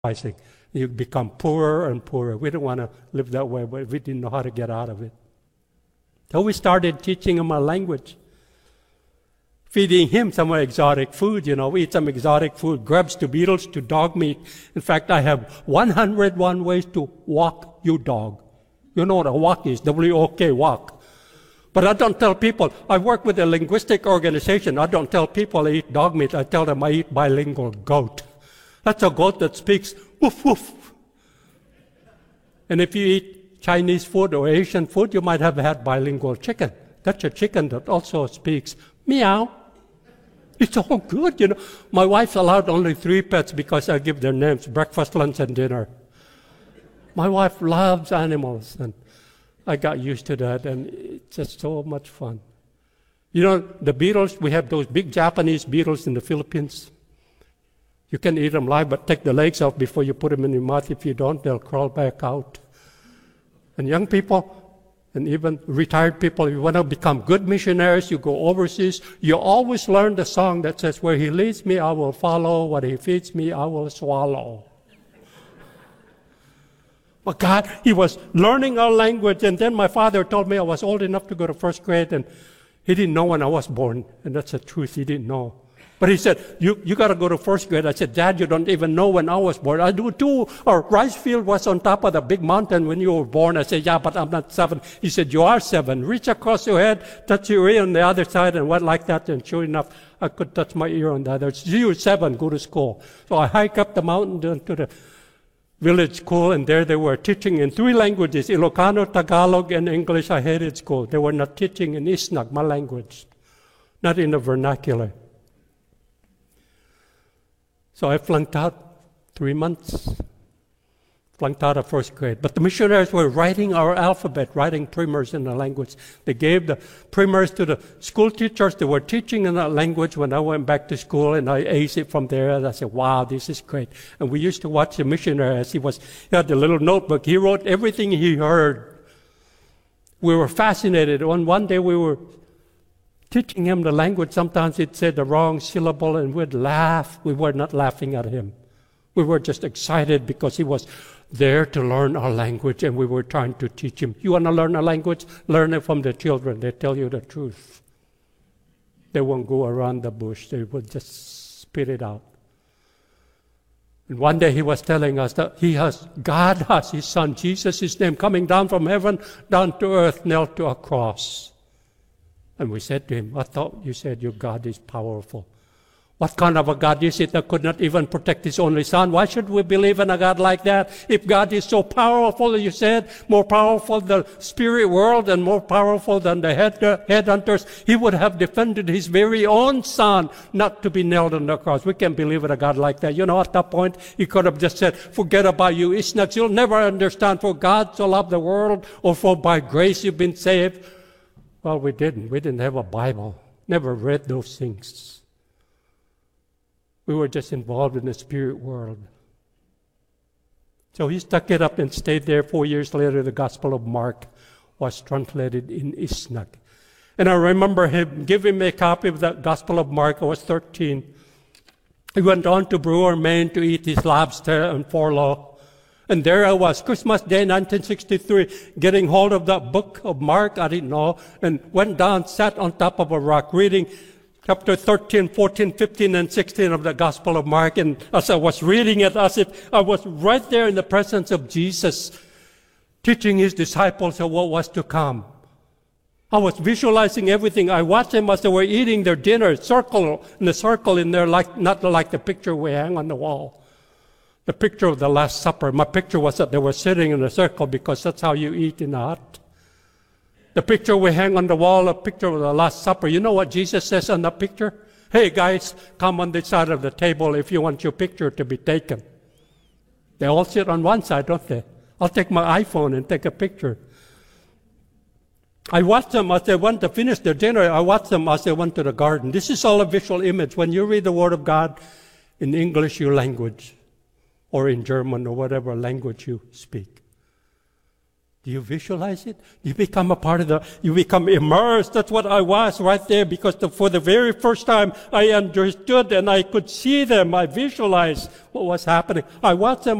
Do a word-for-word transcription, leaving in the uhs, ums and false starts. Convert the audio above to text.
sacrificing. You become poorer and poorer. We don't want to live that way, but we didn't know how to get out of it. So we started teaching him our language. Feeding him some exotic food, you know. We eat some exotic food, grubs to beetles to dog meat. In fact, I have one hundred one ways to walk your dog. You know what a walk is, W O K, walk. But I don't tell people. I work with a linguistic organization. I don't tell people I eat dog meat. I tell them I eat bilingual goat. That's a goat that speaks woof, woof. And if you eat Chinese food or Asian food, you might have had bilingual chicken. That's a chicken that also speaks meow. It's all good, you know. My wife's allowed only three pets because I give their names, breakfast, lunch, and dinner. My wife loves animals, and I got used to that, and it's just so much fun. You know, the beetles, we have those big Japanese beetles in the Philippines. You can eat them live, but take the legs off before you put them in your mouth. If you don't, they'll crawl back out. And young people, and even retired people, if you want to become good missionaries, you go overseas, you always learn the song that says, where he leads me, I will follow. What he feeds me, I will swallow. But God, he was learning our language, and then my father told me I was old enough to go to first grade, and he didn't know when I was born, and that's the truth, he didn't know. But he said, you, you got to go to first grade. I said, Dad, you don't even know when I was born. I do too. Our rice field was on top of the big mountain when you were born. I said, yeah, but I'm not seven. He said, you are seven. Reach across your head, touch your ear on the other side, and went like that. And sure enough, I could touch my ear on the other side. You're seven, go to school. So I hike up the mountain to the village school, and there they were teaching in three languages, Ilocano, Tagalog, and English. I hated school. They were not teaching in Isnag, my language, not in the vernacular. So I flunked out three months, flunked out of first grade. But the missionaries were writing our alphabet, writing primers in the language. They gave the primers to the school teachers. They were teaching in that language when I went back to school, and I aced it from there. And I said, wow, this is great. And we used to watch the missionary as he was, he had the little notebook. He wrote everything he heard. We were fascinated. One, one day we were teaching him the language. Sometimes he'd say the wrong syllable, and we'd laugh. We were not laughing at him. We were just excited because he was there to learn our language, and we were trying to teach him. You want to learn a language? Learn it from the children. They tell you the truth. They won't go around the bush. They will just spit it out. And one day he was telling us that he has, God has his son, Jesus, his name, coming down from heaven, down to earth, nailed to a cross. And we said to him, I thought you said your God is powerful. What kind of a God is it that could not even protect his only son? Why should we believe in a God like that? If God is so powerful, you said, more powerful than the spirit world and more powerful than the head, uh, headhunters, he would have defended his very own son not to be nailed on the cross. We can't believe in a God like that. You know, at that point, he could have just said, forget about you, Isnag. You'll never understand, for God so loved the world, or for by grace you've been saved. Well, we didn't. We didn't have a Bible. Never read those things. We were just involved in the spirit world. So he stuck it up and stayed there. Four years later, the Gospel of Mark was translated in Isnag. And I remember him giving me a copy of the Gospel of Mark. I was thirteen. He went on to Brewer, Maine to eat his lobster and forelaw. And there I was, Christmas Day, nineteen sixty-three, getting hold of that book of Mark, I didn't know, and went down, sat on top of a rock, reading chapter thirteen, fourteen, fifteen, and sixteen of the Gospel of Mark. And as I was reading it, as if I was right there in the presence of Jesus, teaching his disciples of what was to come. I was visualizing everything. I watched them as they were eating their dinner, circle, in the circle in there, like, not like the picture we hang on the wall. The picture of the Last Supper. My picture was that they were sitting in a circle because that's how you eat in a hut. The picture we hang on the wall, a picture of the Last Supper. You know what Jesus says on that picture? Hey guys, come on this side of the table if you want your picture to be taken. They all sit on one side, don't they? I'll take my iPhone and take a picture. I watched them as they went to finish their dinner. I watched them as they went to the garden. This is all a visual image. When you read the Word of God in English, your language, or in German, or whatever language you speak. Do you visualize it? You become a part of the, you become immersed. That's what I was right there, because the, for the very first time I understood and I could see them. I visualized what was happening. I watched them